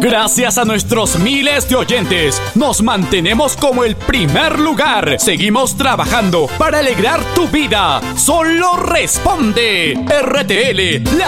Gracias a nuestros miles de oyentes, nos mantenemos como el primer lugar. Seguimos trabajando para alegrar tu vida. Solo responde. RTL, la